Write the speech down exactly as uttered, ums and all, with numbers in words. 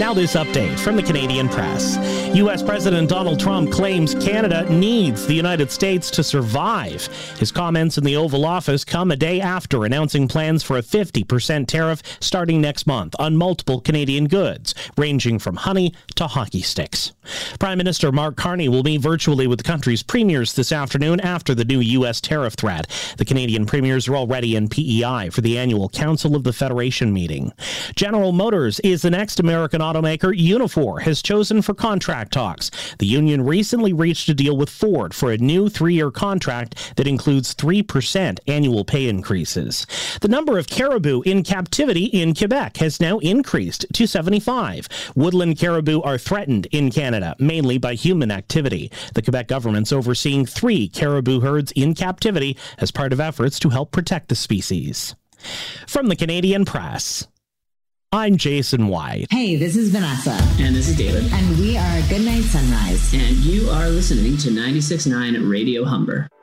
Now this update from the Canadian Press. U S President Donald Trump claims Canada needs the United States to survive. His comments in the Oval Office come a day after announcing plans for a fifty percent tariff starting next month on multiple Canadian goods, ranging from honey to hockey sticks. Prime Minister Mark Carney will meet virtually with the country's premiers this afternoon after the new U S tariff threat. The Canadian premiers are already in P E I for the annual Council of the Federation meeting. General Motors is the next American automaker Unifor has chosen for contract talks. The union recently reached a deal with Ford for a new three-year contract that includes three percent annual pay increases. The number of caribou in captivity in Quebec has now increased to seventy-five. Woodland caribou are threatened in Canada, mainly by human activity. The Quebec government's overseeing three caribou herds in captivity as part of efforts to help protect the species. From the Canadian Press, I'm Jason White. Hey, this is Vanessa. And this is David. And we are Goodnight Sunrise. And you are listening to ninety-six point nine Radio Humber.